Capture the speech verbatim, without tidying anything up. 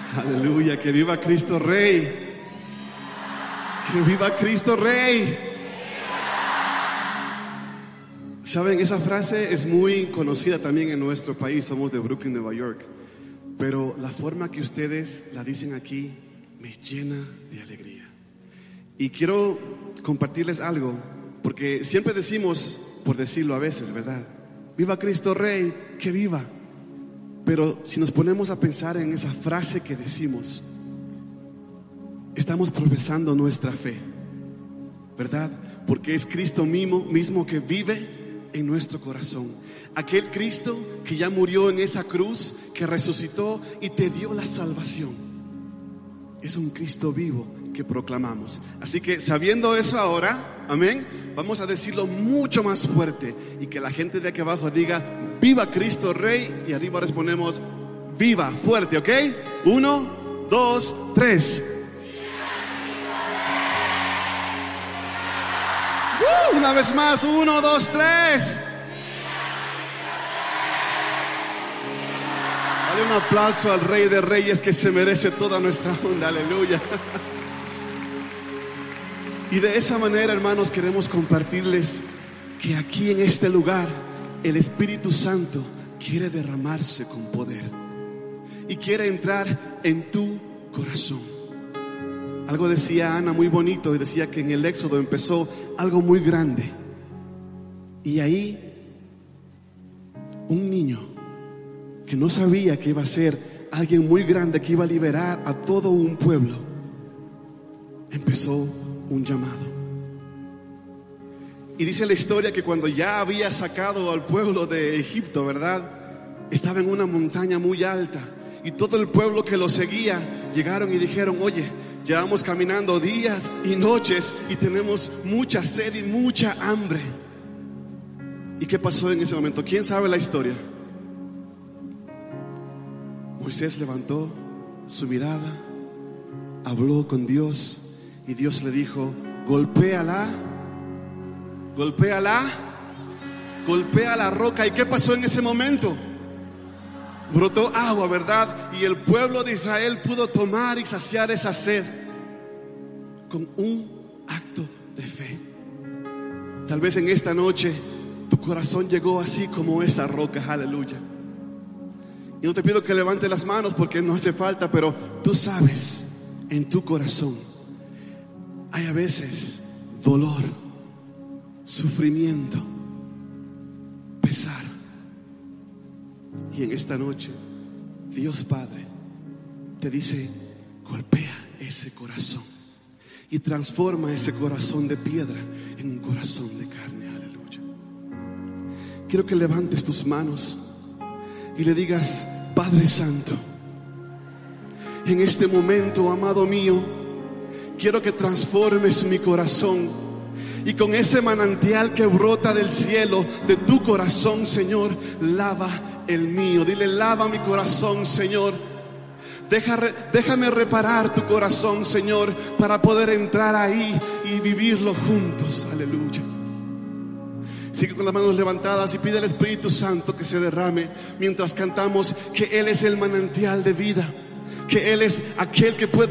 Aleluya, que viva Cristo Rey. Que viva Cristo Rey. Saben, esa frase es muy conocida también en nuestro país. Somos de Brooklyn, Nueva York. Pero la forma que ustedes la dicen aquí me llena de alegría. Y quiero compartirles algo, porque siempre decimos, por decirlo a veces, ¿verdad? Viva Cristo Rey, que viva. Pero si nos ponemos a pensar en esa frase que decimos, estamos profesando nuestra fe, ¿verdad? Porque es Cristo mismo, mismo que vive en nuestro corazón. Aquel Cristo que ya murió en esa cruz, que resucitó y te dio la salvación. Es un Cristo vivo que proclamamos. Así que sabiendo eso ahora, amén, vamos a decirlo mucho más fuerte y que la gente de aquí abajo diga: viva Cristo Rey, y arriba respondemos: viva, fuerte, ¿ok? Uno, dos, tres. Uh, una vez más, uno, dos, tres. Dale un aplauso al Rey de Reyes, que se merece toda nuestra onda. Aleluya. Y de esa manera, hermanos, queremos compartirles que aquí en este lugar el Espíritu Santo quiere derramarse con poder y quiere entrar en tu corazón. Algo decía Ana muy bonito, y decía que en el Éxodo empezó algo muy grande, y ahí un niño que no sabía que iba a ser alguien muy grande, que iba a liberar a todo un pueblo, empezó un llamado. Y dice la historia que cuando ya había sacado al pueblo de Egipto, ¿verdad? Estaba en una montaña muy alta, y todo el pueblo que lo seguía llegaron y dijeron: oye, llevamos caminando días y noches y tenemos mucha sed y mucha hambre. ¿Y qué pasó en ese momento? ¿Quién sabe la historia? Moisés levantó su mirada, habló con Dios, y Dios le dijo: golpéala, golpéala, golpea la roca. ¿Y qué pasó en ese momento? Brotó agua, ¿verdad? Y el pueblo de Israel pudo tomar y saciar esa sed con un acto de fe. Tal vez en esta noche tu corazón llegó así como esa roca. Aleluya. Y no te pido que levantes las manos porque no hace falta, pero tú sabes, en tu corazón hay a veces dolor, sufrimiento, pesar. Y en esta noche Dios Padre te dice: golpea ese corazón y transforma ese corazón de piedra en un corazón de carne. Aleluya. Quiero que levantes tus manos y le digas: Padre Santo, en este momento, amado mío, quiero que transformes mi corazón, y con ese manantial que brota del cielo, de tu corazón, Señor, lava el mío. Dile: lava mi corazón, Señor. Deja, déjame reparar tu corazón, Señor, para poder entrar ahí y vivirlo juntos. Aleluya. Sigue con las manos levantadas y pide al Espíritu Santo que se derrame mientras cantamos que Él es el manantial de vida, que Él es aquel que puede